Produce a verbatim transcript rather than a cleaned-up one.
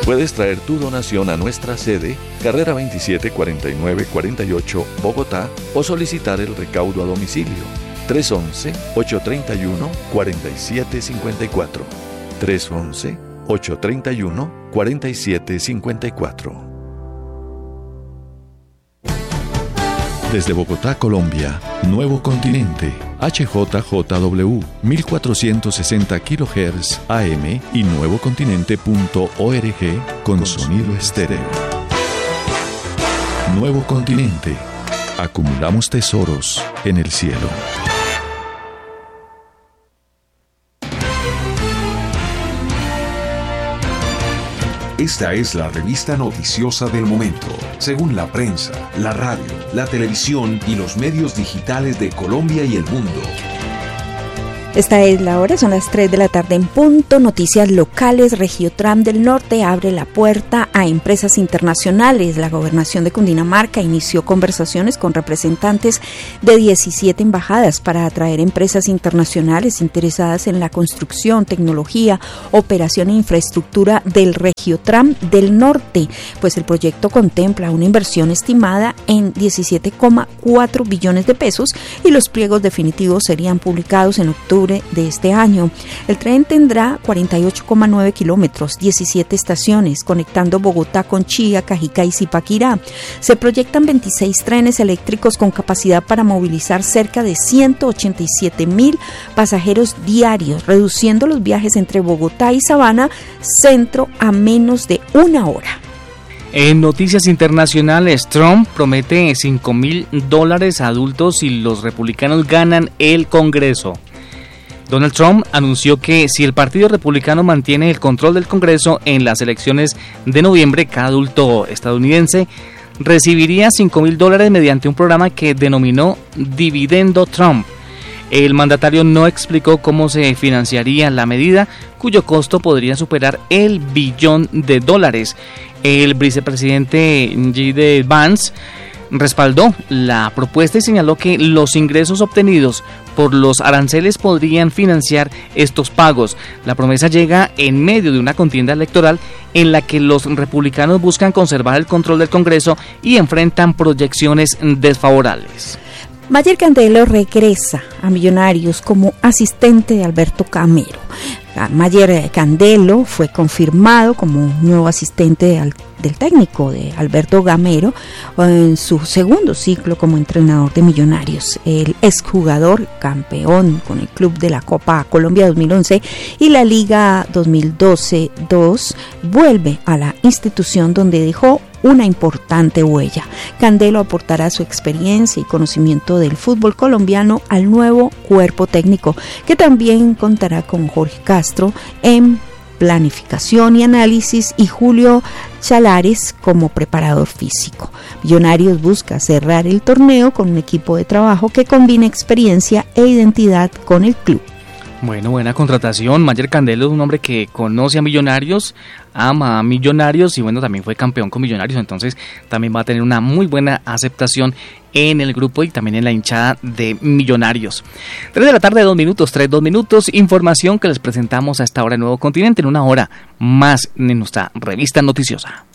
Puedes traer tu donación a nuestra sede, carrera veintisiete cuarenta y nueve cuarenta y ocho, Bogotá, o solicitar el recaudo a domicilio. tres once, ocho treinta y uno, cuarenta y siete cincuenta y cuatro. tres once, ocho treinta y uno, cuarenta y siete cincuenta y cuatro. Desde Bogotá, Colombia, Nuevo Continente, H J J W, mil cuatrocientos sesenta kilohertz A M y nuevocontinente punto org con sonido estéreo. Nuevo Continente. Acumulamos tesoros en el cielo. Esta es la revista noticiosa del momento, según la prensa, la radio, la televisión y los medios digitales de Colombia y el mundo. Esta es la hora, son las tres de la tarde en punto. Noticias locales. Regiotram del Norte abre la puerta a empresas internacionales. La gobernación de Cundinamarca inició conversaciones con representantes de diecisiete embajadas para atraer empresas internacionales interesadas en la construcción, tecnología, operación e infraestructura del Regiotram del Norte, pues el proyecto contempla una inversión estimada en diecisiete coma cuatro billones de pesos y los pliegos definitivos serían publicados en octubre de este año. El tren tendrá cuarenta y ocho coma nueve kilómetros, diecisiete estaciones, conectando Bogotá con Chía, Cajicá y Zipaquirá. Se proyectan veintiséis trenes eléctricos con capacidad para movilizar cerca de ciento ochenta y siete mil pasajeros diarios, reduciendo los viajes entre Bogotá y Sabana Centro a menos de una hora. En noticias internacionales, Trump promete cinco mil dólares a adultos si los republicanos ganan el Congreso. Donald Trump anunció que si el Partido Republicano mantiene el control del Congreso en las elecciones de noviembre, cada adulto estadounidense recibiría cinco mil dólares mediante un programa que denominó Dividendo Trump. El mandatario no explicó cómo se financiaría la medida, cuyo costo podría superar el billón de dólares. El vicepresidente J D Vance respaldó la propuesta y señaló que los ingresos obtenidos por los aranceles podrían financiar estos pagos. La promesa llega en medio de una contienda electoral en la que los republicanos buscan conservar el control del Congreso y enfrentan proyecciones desfavorables. Mayer Candelo regresa a Millonarios como asistente de Alberto Gamero. Mayer Candelo fue confirmado como nuevo asistente de Al- del técnico de Alberto Gamero en su segundo ciclo como entrenador de Millonarios. El exjugador campeón con el club de la Copa Colombia dos mil once y la Liga dos mil doce dos vuelve a la institución donde dejó una importante huella. Candelo aportará su experiencia y conocimiento del fútbol colombiano al nuevo cuerpo técnico, que también contará con Jorge Castro en planificación y análisis y Julio Chalares como preparador físico. Millonarios busca cerrar el torneo con un equipo de trabajo que combine experiencia e identidad con el club. Bueno, buena contratación. Mayer Candelo es un hombre que conoce a Millonarios, ama a Millonarios y bueno, también fue campeón con Millonarios, entonces también va a tener una muy buena aceptación en el grupo y también en la hinchada de Millonarios. tres de la tarde, dos minutos, tres, dos minutos, información que les presentamos a esta hora en Nuevo Continente, en una hora más en nuestra revista noticiosa.